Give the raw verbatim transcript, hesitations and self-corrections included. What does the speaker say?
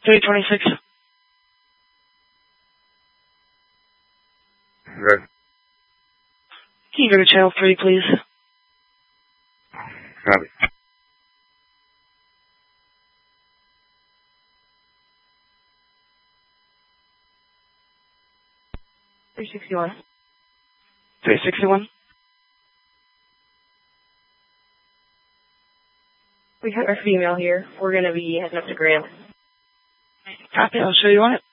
three twenty-six. Okay. Can you go to channel three, please? Copy. three sixty-one. three sixty-one. We have our female here. We're going to be heading up to Grant. Copy. I'll show you on it.